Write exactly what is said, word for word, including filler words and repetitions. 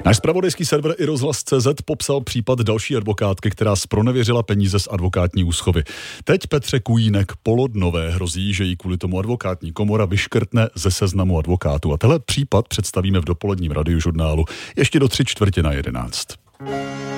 Náš zpravodajský server i rozhlas tečka cé zet popsal případ další advokátky, která zpronevěřila peníze z advokátní úschovy. Teď Petře Kujínek Polodnové hrozí, že jí kvůli tomu advokátní komora vyškrtne ze seznamu advokátů. A tenhle případ představíme v dopoledním radiožurnálu ještě do tři čtvrtě na jedenáct.